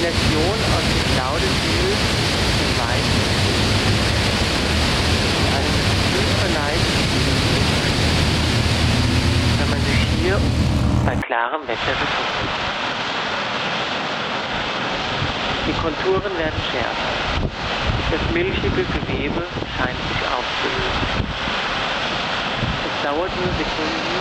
Kombination aus dem Blau des Himmels und dem weißen und einem Gefühl verleiht, wenn man sich hier bei klarem Wetter befindet. Die Konturen werden schärfer. Das milchige Gewebe scheint sich aufzulösen. Es dauert nur Sekunden,